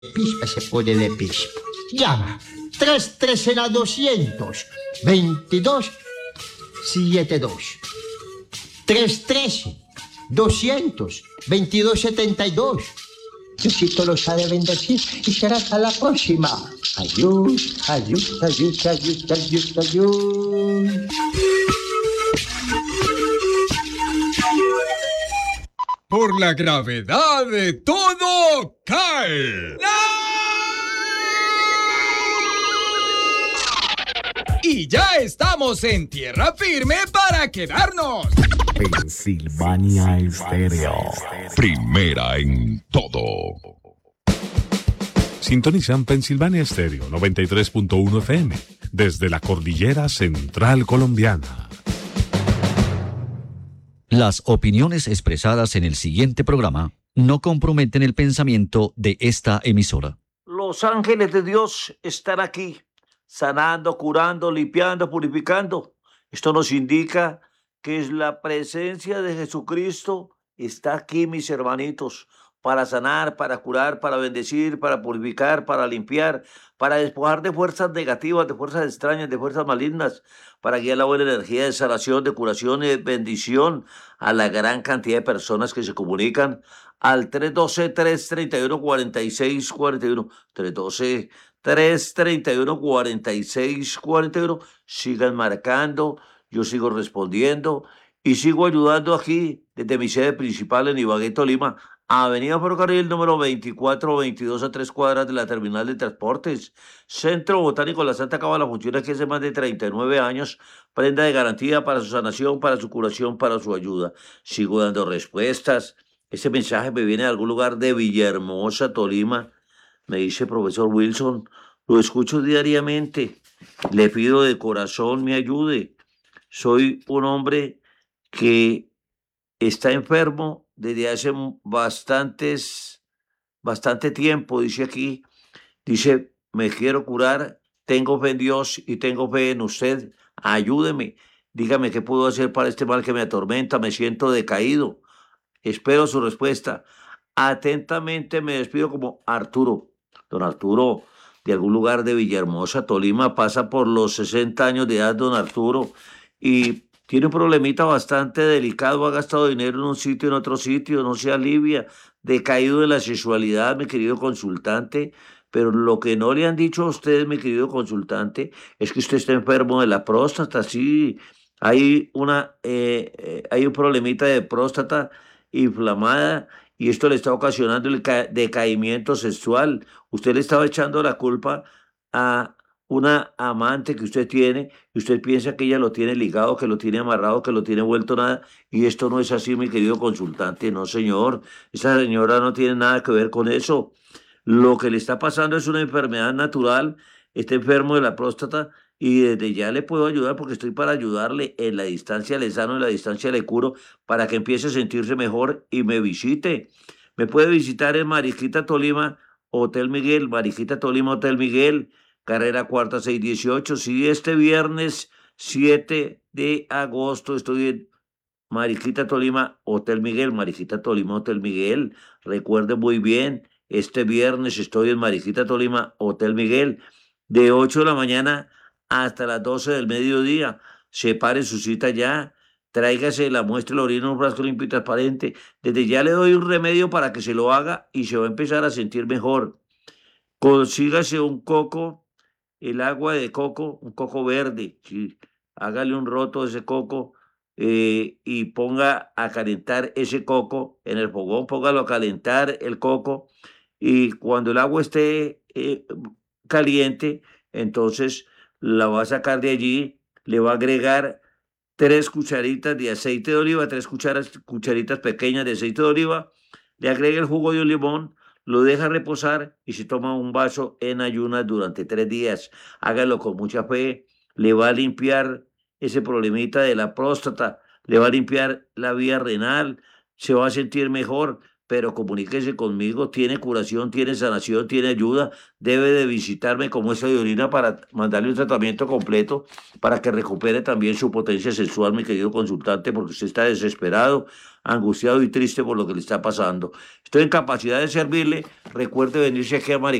Pispa se pone de pispa. Llama. 33 a 200 22 72. 313 200 22 72. Diosito los ha de bendecir y será hasta la próxima. Adiós, adiós, adiós, adiós, adiós, adiós. Por la gravedad de todo cae. Y ya estamos en tierra firme para quedarnos. Pensilvania Estéreo. Primera en todo. Sintonizan Pensilvania Estéreo 93.1 FM desde la cordillera central colombiana. Las opiniones expresadas en el siguiente programa no comprometen el pensamiento de esta emisora. Los ángeles de Dios están aquí, sanando, curando, limpiando, purificando. Esto nos indica que es la presencia de Jesucristo está aquí, mis hermanitos, para sanar, para curar, para bendecir, para purificar, para limpiar, para despojar de fuerzas negativas, de fuerzas extrañas, de fuerzas malignas, para guiar la buena energía de sanación, de curación y de bendición a la gran cantidad de personas que se comunican al 312-331-4641, 312-331-4641. Sigan marcando, yo sigo respondiendo y sigo ayudando aquí desde mi sede principal en Ibagué, Tolima, Avenida Ferrocarril número 2422 a 3 cuadras de la terminal de transportes. Centro Botánico La Santa Cábala funciona aquí hace más de 39 años. Prenda de garantía para su sanación, para su curación, para su ayuda. Sigo dando respuestas. Este mensaje me viene de algún lugar de Villahermosa, Tolima. Me dice profesor Wilson, lo escucho diariamente. Le pido de corazón me ayude. Soy un hombre que está enfermo desde hace bastante tiempo, dice aquí. Dice, me quiero curar, tengo fe en Dios y tengo fe en usted. Ayúdeme, dígame qué puedo hacer para este mal que me atormenta, me siento decaído. Espero su respuesta. Atentamente me despido como Arturo. Don Arturo, de algún lugar de Villahermosa, Tolima, pasa por los 60 años de edad, don Arturo, y tiene un problemita bastante delicado, ha gastado dinero en un sitio, en otro sitio, no se alivia, decaído de la sexualidad, mi querido consultante, pero lo que no le han dicho a usted, mi querido consultante, es que usted está enfermo de la próstata, sí, hay un problemita de próstata inflamada y esto le está ocasionando el decaimiento sexual. Usted le estaba echando la culpa a una amante que usted tiene y usted piensa que ella lo tiene ligado, que lo tiene amarrado, que lo tiene vuelto nada, y esto no es así, mi querido consultante. No, señor, esa señora no tiene nada que ver con eso. Lo que le está pasando es una enfermedad natural, está enfermo de la próstata y desde ya le puedo ayudar porque estoy para ayudarle. En la distancia le sano, en la distancia le curo para que empiece a sentirse mejor y me visite. Me puede visitar en Mariquita, Tolima, Hotel Miguel, Mariquita, Tolima, Hotel Miguel, carrera cuarta 618. Sí, este viernes 7 de agosto estoy en Mariquita, Tolima, Hotel Miguel, Mariquita, Tolima, Hotel Miguel. Recuerde muy bien, este viernes estoy en Mariquita, Tolima, Hotel Miguel, de 8 de la mañana hasta las 12 del mediodía. Separe su cita ya, tráigase la muestra de la orina en un frasco limpio y transparente. Desde ya le doy un remedio para que se lo haga y se va a empezar a sentir mejor. Consígase un coco, el agua de coco, un coco verde, sí. Hágale un roto de ese coco y ponga a calentar ese coco en el fogón, póngalo a calentar el coco y cuando el agua esté caliente, entonces la va a sacar de allí, le va a agregar 3 cucharitas de aceite de oliva, cucharitas pequeñas de aceite de oliva, le agrega el jugo de un limón, lo deja reposar y se toma un vaso en ayunas durante 3 días. Hágalo con mucha fe, le va a limpiar ese problemita de la próstata, le va a limpiar la vía renal, se va a sentir mejor, pero comuníquese conmigo, tiene curación, tiene sanación, tiene ayuda, debe de visitarme como esa de orina para mandarle un tratamiento completo para que recupere también su potencia sexual, mi querido consultante, porque usted está desesperado, angustiado y triste por lo que le está pasando. Estoy en capacidad de servirle, recuerde venirse aquí a